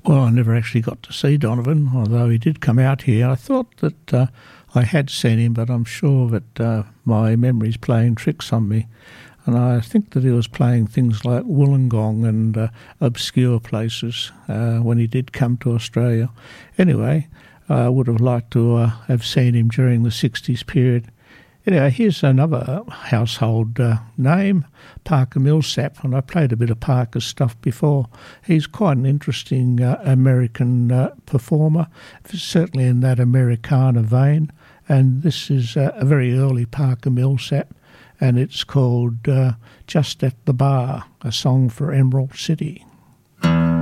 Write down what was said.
Well, I never actually got to see Donovan, although he did come out here. I thought that I had seen him, but I'm sure that my memory's playing tricks on me. And I think that he was playing things like Wollongong and obscure places when he did come to Australia. Anyway, I would have liked to have seen him during the 60s period. Anyway, here's another household name, Parker Millsap, and I played a bit of Parker's stuff before. He's quite an interesting American performer, certainly in that Americana vein, and this is a very early Parker Millsap, and it's called Just at the Bar, a song for Emerald City.